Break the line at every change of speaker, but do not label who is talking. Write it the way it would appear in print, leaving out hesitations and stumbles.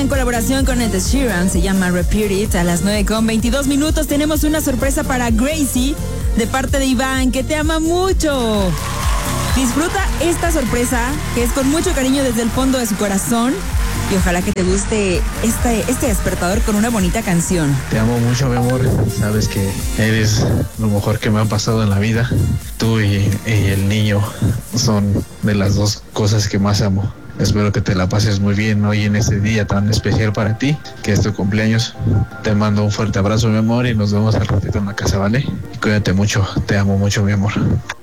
en colaboración con Ed Sheeran, se llama Repeat It. A las 9:22 tenemos una sorpresa para Gracie de parte de Iván, que te ama mucho. Disfruta esta sorpresa, que es con mucho cariño desde el fondo de su corazón. Y ojalá que te guste este despertador con una bonita canción.
Te amo mucho, mi amor. Sabes que eres lo mejor que me ha pasado en la vida. Tú y el niño son de las dos cosas que más amo. Espero que te la pases muy bien hoy en este día tan especial para ti, que es tu cumpleaños. Te mando un fuerte abrazo, mi amor, y nos vemos al ratito en la casa, ¿vale? Cuídate mucho. Te amo mucho, mi amor.